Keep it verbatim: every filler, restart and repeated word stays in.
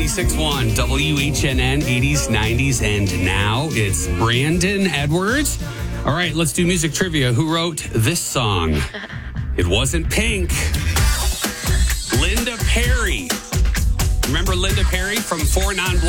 ninety-six point one W H N N, eighties, nineties, and now it's Brandon Edwards. All right, let's do music trivia. Who wrote this song? It wasn't Pink. Linda Perry. Remember Linda Perry from Four Non-Blondes?